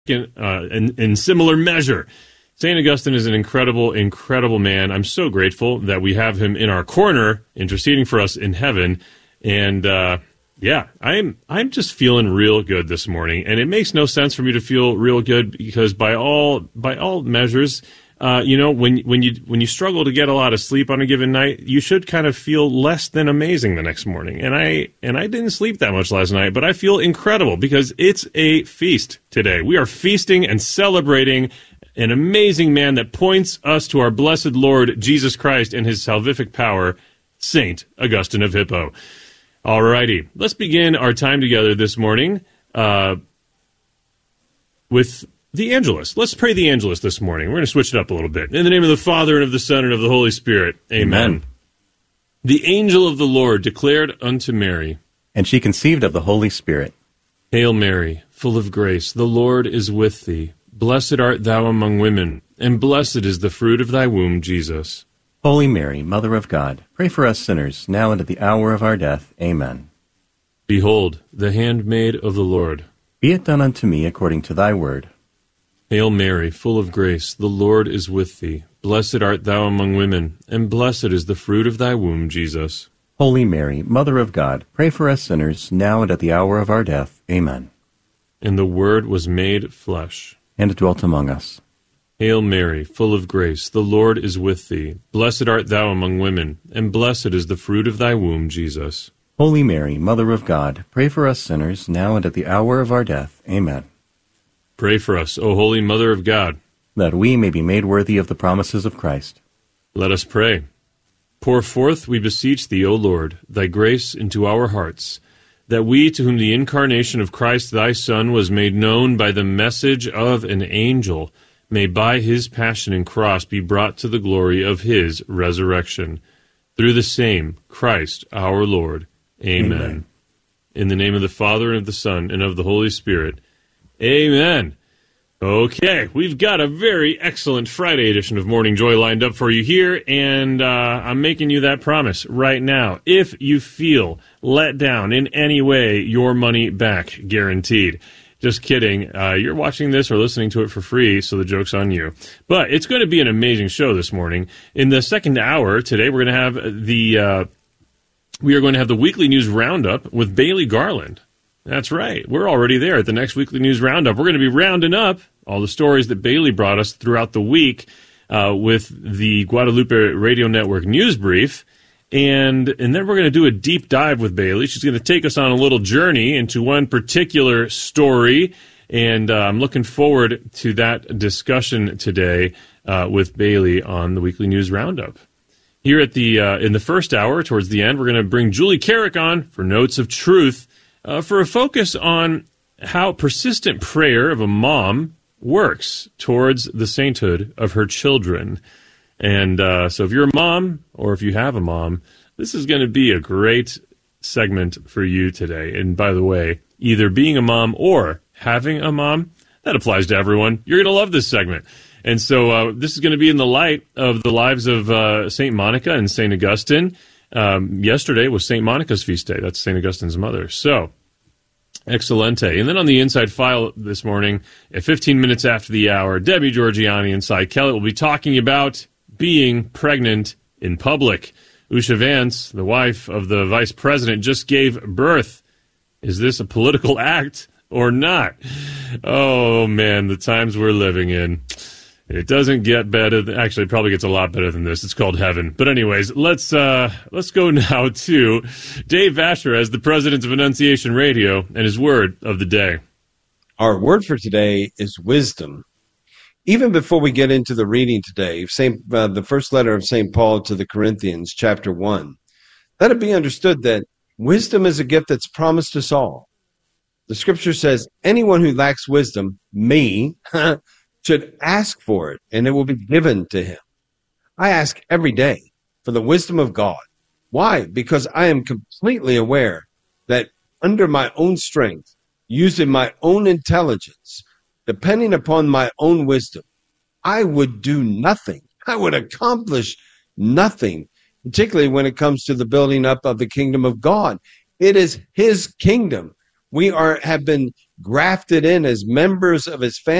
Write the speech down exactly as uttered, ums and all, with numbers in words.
in, uh, in, in similar measure. Saint Augustine is an incredible, incredible man. I'm so grateful that we have him in our corner, interceding for us in heaven. And uh, yeah, I'm I'm just feeling real good this morning. And it makes no sense for me to feel real good because by all by all measures, uh, you know, when when you when you struggle to get a lot of sleep on a given night, you should kind of feel less than amazing the next morning. And I and I didn't sleep that much last night, but I feel incredible because it's a feast today. We are feasting and celebrating an amazing man that points us to our blessed Lord Jesus Christ and his salvific power, Saint Augustine of Hippo. All righty, let's begin our time together this morning uh, with the Angelus. Let's pray the Angelus this morning. We're going to switch it up a little bit. In the name of the Father, and of the Son, and of the Holy Spirit. Amen. Amen. The angel of the Lord declared unto Mary, and she conceived of the Holy Spirit. Hail Mary, full of grace, the Lord is with thee. Blessed art thou among women, and blessed is the fruit of thy womb, Jesus. Holy Mary, Mother of God, pray for us sinners, now and at the hour of our death. Amen. Behold, the handmaid of the Lord. Be it done unto me according to thy word. Hail Mary, full of grace, the Lord is with thee. Blessed art thou among women, and blessed is the fruit of thy womb, Jesus. Holy Mary, Mother of God, pray for us sinners, now and at the hour of our death. Amen. And the Word was made flesh, and dwelt among us. Hail Mary, full of grace, the Lord is with thee. Blessed art thou among women, and blessed is the fruit of thy womb, Jesus. Holy Mary, Mother of God, pray for us sinners, now and at the hour of our death. Amen. Pray for us, O Holy Mother of God, that we may be made worthy of the promises of Christ. Let us pray. Pour forth, we beseech thee, O Lord, thy grace into our hearts, that we, to whom the incarnation of Christ thy Son was made known by the message of an angel, may by his passion and cross be brought to the glory of his resurrection. Through the same Christ our Lord. Amen. Amen. In the name of the Father, and of the Son, and of the Holy Spirit. Amen. Okay, we've got a very excellent Friday edition of Morning Joy lined up for you here, and uh, I'm making you that promise right now. If you feel let down in any way, your money back, guaranteed. Just kidding. Uh, you're watching this or listening to it for free, so the joke's on you. But it's going to be an amazing show this morning. In the second hour today, we're going to have the uh, we are going to have the weekly news roundup with Bailey Garland. That's right. We're already there at the next weekly news roundup. We're going to be rounding up all the stories that Bailey brought us throughout the week uh, with the Guadalupe Radio Network news brief. And and then we're going to do a deep dive with Bailey. She's going to take us on a little journey into one particular story. And uh, I'm looking forward to that discussion today uh, with Bailey on the weekly news roundup. Here at the uh, in the first hour, towards the end, we're going to bring Julie Carrick on for Notes of Truth uh, for a focus on how persistent prayer of a mom works towards the sainthood of her children. And uh, so if you're a mom, or if you have a mom, this is going to be a great segment for you today. And by the way, either being a mom or having a mom, that applies to everyone. You're going to love this segment. And so uh, this is going to be in the light of the lives of uh, Saint Monica and Saint Augustine. Um, yesterday was Saint Monica's feast day. That's Saint Augustine's mother. So, excelente. And then on the Inside File this morning, at fifteen minutes after the hour, Debbie Georgiani and Cy Kellett will be talking about being pregnant in public. Usha Vance, the wife of the vice president, just gave birth. Is this a political act or not? Oh, man, the times we're living in. It doesn't get better. Actually, it probably gets a lot better than this. It's called heaven. But anyways, let's uh, let's go now to Dave Vasher as the president of Annunciation Radio and his word of the day. Our word for today is wisdom. Even before we get into the reading today, Saint, uh, the first letter of Saint Paul to the Corinthians, chapter one, let it be understood that wisdom is a gift that's promised us all. The scripture says, anyone who lacks wisdom, me, should ask for it, and it will be given to him. I ask every day for the wisdom of God. Why? Because I am completely aware that under my own strength, using my own intelligence, depending upon my own wisdom, I would do nothing. I would accomplish nothing, particularly when it comes to the building up of the kingdom of God. It is his kingdom. We are have been grafted in as members of his family.